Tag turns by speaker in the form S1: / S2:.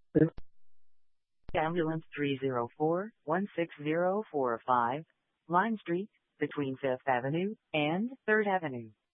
S1: Ambulance 304-16045, Lime Street, between 5th Avenue and 3rd Avenue.